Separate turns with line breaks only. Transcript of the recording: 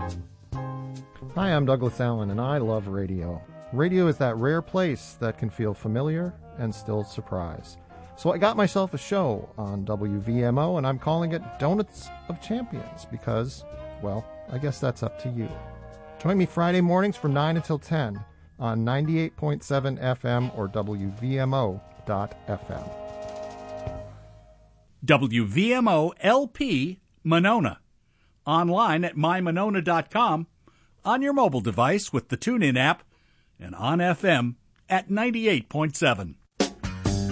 Hi, I'm Douglas Allen, and I love radio. Radio is that rare place that can feel familiar and still surprise. So I got myself a show on WVMO, and I'm calling it Donuts of Champions because, well, I guess that's up to you. Join me Friday mornings from 9 until 10 on 98.7 FM or WVMO.FM.
WVMO LP Monona. Online at mymonona.com, on your mobile device with the TuneIn app, and on FM at 98.7.